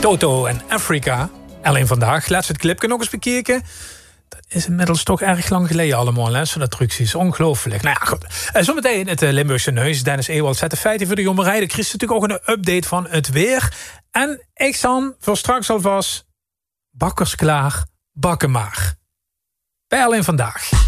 Toto en Afrika. Alleen vandaag. Laat ze het clipje nog eens bekijken. Dat is inmiddels toch erg lang geleden allemaal, hè? Zo'n attracties. Ongelooflijk. Nou ja, goed. Zometeen het Limburgse nieuws. Dennis Ewald zet de feiten voor de jongerij. De Christen natuurlijk ook een update van het weer. En ik zal voor straks alvast bakkers klaar, bakken maar. Bij Alleen Vandaag.